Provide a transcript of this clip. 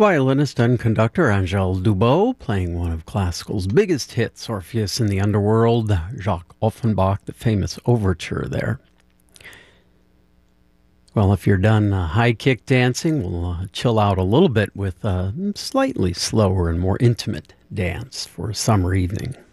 Violinist and conductor Angèle Dubot playing one of classical's biggest hits, Orpheus in the Underworld, Jacques Offenbach, the famous overture there. Well, if you're done high kick dancing, we'll chill out a little bit with a slightly slower and more intimate dance for a summer evening.